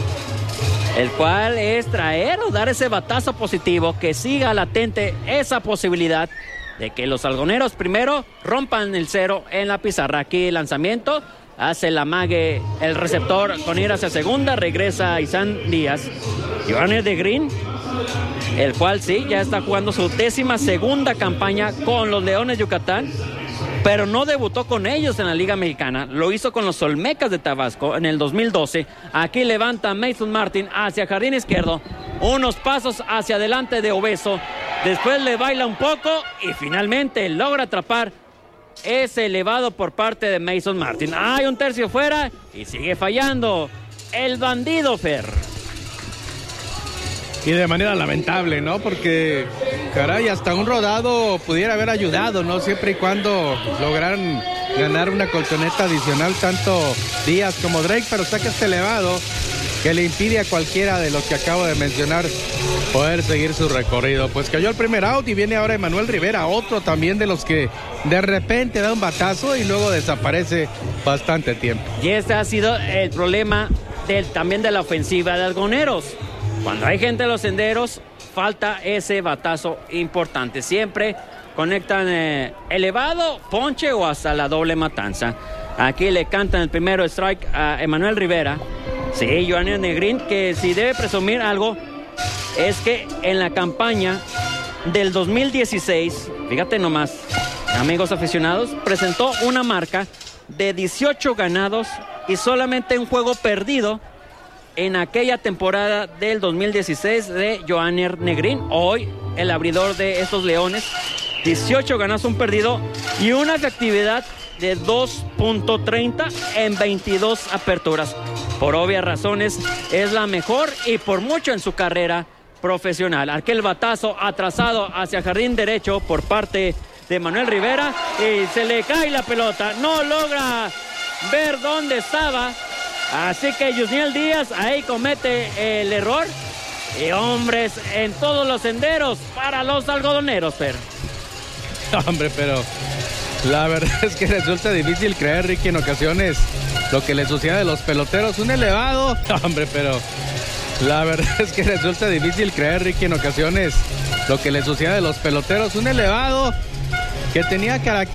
el cual es traer o dar ese batazo positivo, que siga latente esa posibilidad de que los algodoneros primero rompan el 0 en la pizarra. Aquí el lanzamiento, hace el amague el receptor con ir hacia segunda, regresa Isan Díaz. Johanner Negrín, el cual sí, ya está jugando su 12ª campaña con los Leones Yucatán, pero no debutó con ellos en la Liga Mexicana. Lo hizo con los Olmecas de Tabasco en el 2012. Aquí levanta Mason Martin hacia jardín izquierdo. Unos pasos hacia adelante de Obeso. Después le baila un poco y finalmente logra atrapar ese elevado por parte de Mason Martin. Hay un tercio fuera y sigue fallando el bandido, Fer. Y de manera lamentable, ¿no? Porque, caray, hasta un rodado pudiera haber ayudado, ¿no? Siempre y cuando lograran ganar una colchoneta adicional, tanto Díaz como Drake, pero saca este elevado que le impide a cualquiera de los que acabo de mencionar poder seguir su recorrido. Pues cayó el primer out y viene ahora Emanuel Rivera, otro también de los que de repente da un batazo y luego desaparece bastante tiempo. Y este ha sido el problema también de la ofensiva de algodoneros. Cuando hay gente en los senderos, falta ese batazo importante. Siempre conectan elevado, ponche o hasta la doble matanza. Aquí le cantan el primero strike a Emanuel Rivera. Sí, Johanner Negrín, que si debe presumir algo, es que en la campaña del 2016, fíjate nomás, amigos aficionados, presentó una marca de 18 ganados y solamente un juego perdido en aquella temporada del 2016 de Johanner Negrín, hoy el abridor de estos Leones, 18 ganados, un perdido y una efectividad de 2.30 en 22 aperturas. Por obvias razones, es la mejor y por mucho en su carrera profesional. Aquel batazo atrasado hacia jardín derecho por parte de Manuel Rivera y se le cae la pelota. No logra ver dónde estaba. Así que Yusniel Díaz ahí comete el error. Y hombres en todos los senderos para los algodoneros, pero... Hombre, pero la verdad es que resulta difícil creer, Ricky, en ocasiones lo que le sucede a los peloteros. Un elevado... Hombre, pero la verdad es que resulta difícil creer, Ricky, en ocasiones lo que le sucede a los peloteros. Un elevado que tenía